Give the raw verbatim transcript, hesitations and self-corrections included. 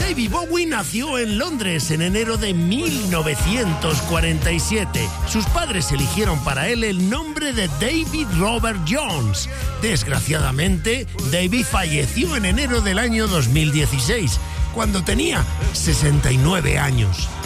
David Bowie nació en Londres en enero de mil novecientos cuarenta y siete. Sus padres eligieron para él el nombre de David Robert Jones. Desgraciadamente, David falleció en enero del año dos mil dieciséis, cuando tenía sesenta y nueve años.